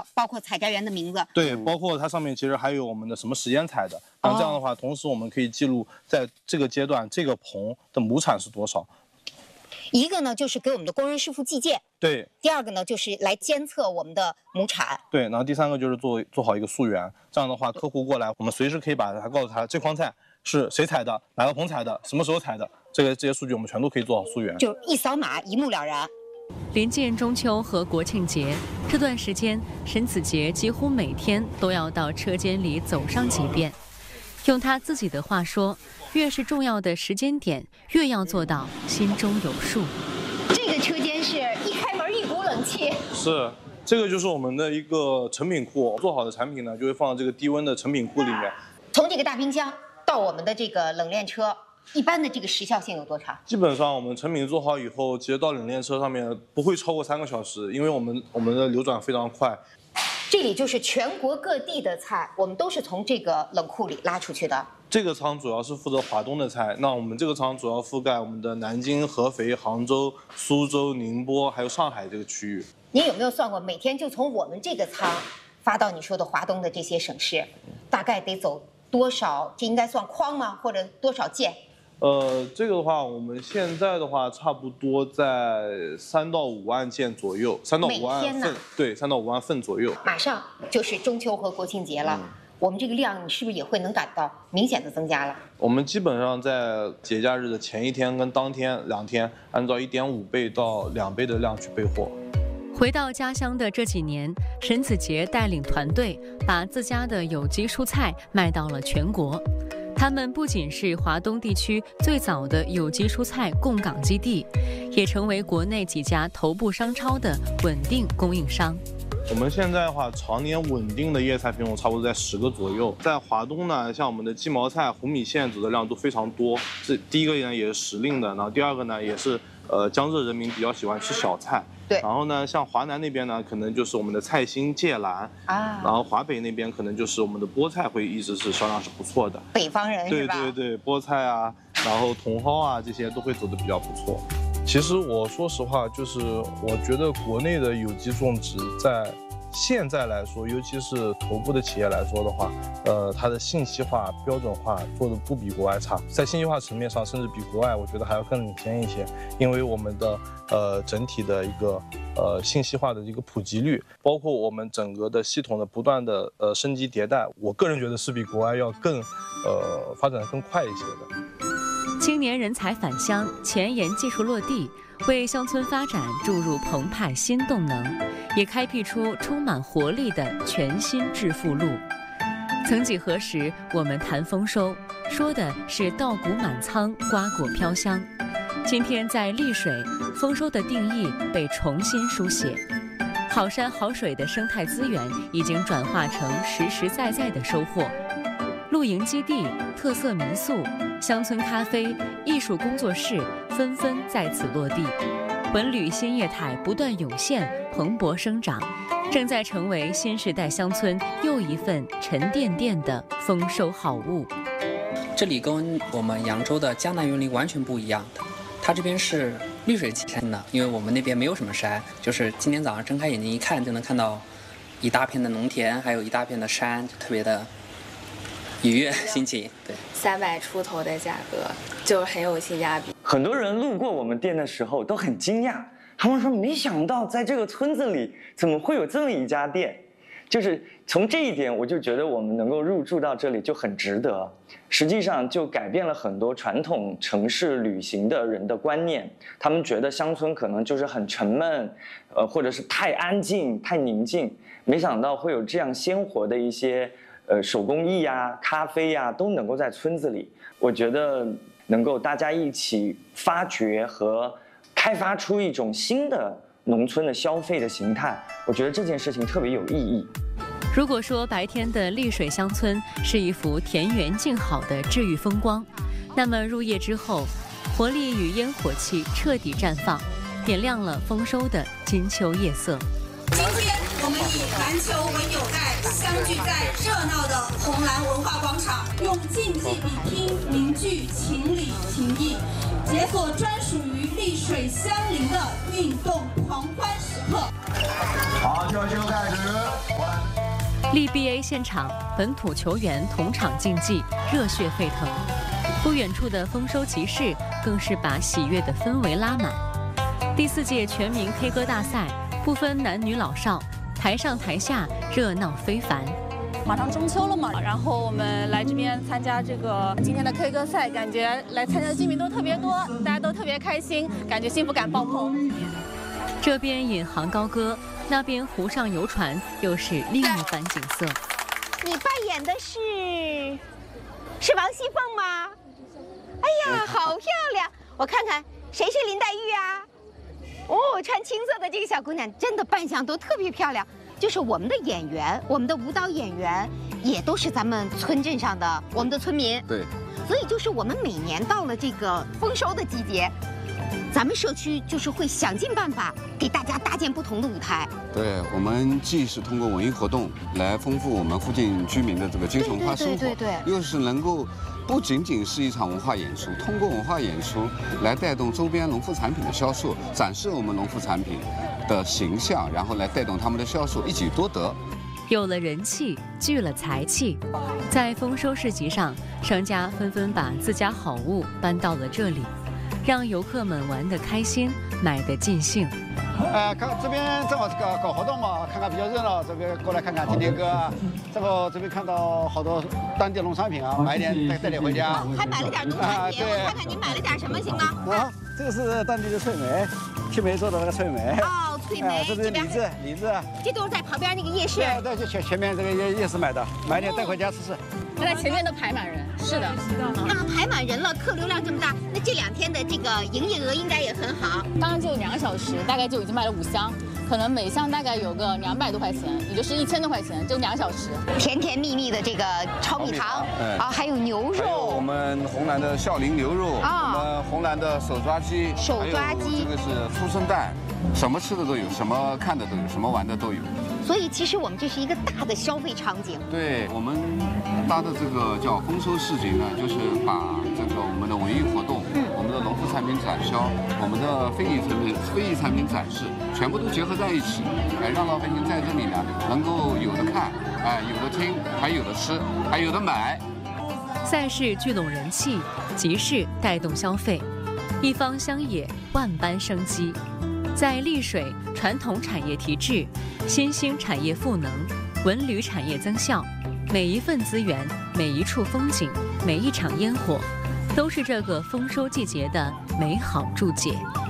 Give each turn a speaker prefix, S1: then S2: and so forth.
S1: 包括采摘员的名字。
S2: 对，包括它上面其实还有我们的什么时间采的。然后这样的话，同时我们可以记录在这个阶段这个棚的亩产是多少。
S1: 一个呢就是给我们的工人师傅计件，
S2: 对。
S1: 第二个呢就是来监测我们的亩产。
S2: 对，然后第三个就是做好一个溯源。这样的话，客户过来，我们随时可以把他告诉他这筐菜是谁采的，哪个棚采的，什么时候采的，这些数据我们全都可以做好溯源，
S1: 就一扫码一目了然。
S3: 临近中秋和国庆节这段时间，沈子杰几乎每天都要到车间里走上几遍。用他自己的话说，越是重要的时间点，越要做到心中有数。
S1: 这个车间是一开门一股冷气。
S2: 是，这个就是我们的一个成品库，做好的产品呢就会放到这个低温的成品库里面。
S1: 从这个大冰箱到我们的这个冷链车，一般的这个时效性有多长？
S2: 基本上我们成品做好以后，直接到冷链车上面不会超过3个小时，因为我们的流转非常快。
S1: 这里就是全国各地的菜，我们都是从这个冷库里拉出去的。
S2: 这个仓主要是负责华东的菜，那我们这个仓主要覆盖我们的南京、合肥、杭州、苏州、宁波还有上海这个区域。
S1: 您有没有算过，每天就从我们这个仓发到你说的华东的这些省市，大概得走多少？这应该算筐吗？或者多少件？
S2: 这个的话，我们现在的话，差不多在3到5万件左右，3到5万份，对，3到5万份左右。
S1: 马上就是中秋和国庆节了，我们这个量你是不是也会能感到明显的增加了？
S2: 我们基本上在节假日的前一天跟当天2天，按照1.5倍到2倍的量去备货。
S3: 回到家乡的这几年，沈子杰带领团队把自家的有机蔬菜卖到了全国。他们不仅是华东地区最早的有机蔬菜供港基地，也成为国内几家头部商超的稳定供应商。
S2: 我们现在的话，常年稳定的叶菜品种差不多在10个左右。在华东呢，像我们的鸡毛菜、红米线走的量都非常多。这第一个呢也是时令的，然后第二个呢也是江浙人民比较喜欢吃小菜。
S1: 对。
S2: 然后呢，像华南那边呢，可能就是我们的菜心、芥蓝啊。然后华北那边可能就是我们的菠菜会一直是销量是不错的。
S1: 北方人是吧？
S2: 对对对，菠菜啊，然后茼蒿啊这些都会走的比较不错。其实我说实话，就是我觉得国内的有机种植在现在来说，尤其是头部的企业来说的话，它的信息化、标准化做的不比国外差，在信息化层面上，甚至比国外我觉得还要更领先一些。因为我们的整体的一个信息化的一个普及率，包括我们整个的系统的不断的升级迭代，我个人觉得是比国外要更发展的更快一些的。
S3: 青年人才返乡，前沿技术落地，为乡村发展注入澎湃新动能，也开辟出充满活力的全新致富路。曾几何时，我们谈丰收，说的是稻谷满仓，瓜果飘香。今天在丽水，丰收的定义被重新书写。好山好水的生态资源已经转化成实实在在的收获。露营基地、特色民宿、乡村咖啡、艺术工作室纷纷在此落地，文旅新业态不断涌现，蓬勃生长，正在成为新时代乡村又一份沉甸甸的丰收好物。
S4: 这里跟我们扬州的江南园林完全不一样的，它这边是绿水青山的，因为我们那边没有什么山，就是今天早上睁开眼睛一看就能看到一大片的农田，还有一大片的山，就特别的愉悦心情。对
S5: ，300出头的价格就很有性价比。
S6: 很多人路过我们店的时候都很惊讶，他们说没想到在这个村子里怎么会有这么一家店。就是从这一点，我就觉得我们能够入驻到这里就很值得。实际上就改变了很多传统城市旅行的人的观念，他们觉得乡村可能就是很沉闷，或者是太安静、太宁静。没想到会有这样鲜活的一些手工艺呀、咖啡呀，都能够在村子里。我觉得能够大家一起发掘和开发出一种新的农村的消费的形态，我觉得这件事情特别有意义。
S3: 如果说白天的丽水乡村是一幅田园静好的治愈风光，那么入夜之后，活力与烟火气彻底绽放，点亮了丰收的金秋夜色。
S7: 今天我们以篮球为纽带，相聚在热闹的红蓝文化广场，用竞技比拼凝聚情理情谊，解锁专属于丽水乡邻的运动狂欢时刻。
S8: 好，就开始。
S3: 力 BA 现场，本土球员同场竞技，热血沸腾。不远处的丰收集市更是把喜悦的氛围拉满。第4届全民 K 歌大赛不分男女老少，台上台下热闹非凡。
S8: 马上中秋了嘛，然后我们来这边参加这个今天的 K 歌赛，感觉来参加的居民都特别多，大家都特别开心，感觉幸福感爆棚。
S3: 这边引吭高歌，那边湖上游船，又是另一番景色。
S1: 你扮演的是王熙凤吗？哎呀，好漂亮！我看看谁是林黛玉啊？哦，穿青色的这个小姑娘，真的扮相都特别漂亮。就是我们的演员，我们的舞蹈演员，也都是咱们村镇上的我们的村民。
S9: 对。
S1: 所以就是我们每年到了这个丰收的季节，咱们社区就是会想尽办法给大家搭建不同的舞台。
S9: 对，我们既是通过文艺活动来丰富我们附近居民的这个精神文化生活，又是能够不仅仅是一场文化演出，通过文化演出来带动周边农副产品的销售，展示我们农副产品的形象，然后来带动他们的销售，一举多得。
S3: 有了人气，聚了财气，在丰收市集上，商家纷纷把自家好物搬到了这里，让游客们玩得开心，买得尽兴。
S10: 看这边正好是搞活动嘛，看看比较热闹，这边过来看看听听歌啊。正好这边看到好多当地农产品啊，买一点带点回家。
S1: 还买了点农产品，我看看你买了点什么行吗？
S10: 啊，这个是当地的脆梅，青梅做的那个脆梅。
S1: 哦，脆梅。
S10: 这是李子。
S1: 这都是在旁边那个夜市。
S10: 对，就前面这个夜市买的，买点带回家吃吃。
S8: 现在前面都排满人。是的。
S1: 那排满人了，客流量这么大，那这2天的这个营业额应该也很好。
S8: 刚刚就2个小时，大概就已经卖了5箱，可能每箱大概有个200多块钱，也就是1000多块钱，就2个小时。
S1: 甜甜蜜蜜的这个炒米糖啊，还有牛肉，
S9: 还有我们红蓝的孝陵牛肉，我们红蓝的手抓鸡，这个是粗生蛋，什么吃的都有，什么看的都有，什么玩的都有。
S1: 所以其实我们这是一个大的消费场景。
S9: 对，我们搭的这个叫丰收市集呢，就是把这个我们的文艺活动，我们的农副产品展销，我们的非遗产品展示，全部都结合在一起，让老百姓在这里呢能够有的看，有的听，还有的吃，还有的买。
S3: 赛事聚拢人气，集市带动消费，一方乡野万般生机。在丽水，传统产业提质，新兴产业赋能，文旅产业增效，每一份资源，每一处风景，每一场烟火，都是这个丰收季节的美好注解。